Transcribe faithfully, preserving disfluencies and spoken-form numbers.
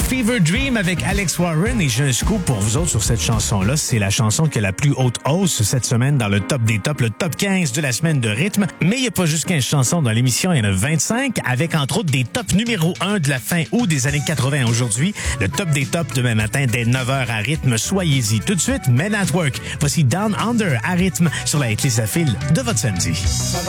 Fever Dream avec Alex Warren et j'ai un scoop pour vous autres sur cette chanson-là. C'est la chanson qui a la plus haute hausse cette semaine dans le top des tops, le top quinze de la semaine de rythme. Mais il n'y a pas juste quinze chansons dans l'émission, il y en a vingt-cinq avec entre autres des tops numéro un de la fin août des années quatre-vingts aujourd'hui. Le top des tops demain matin dès neuf heures à rythme. Soyez-y tout de suite. Men at Work. Voici Down Under à rythme sur la hitlist à fil de votre samedi.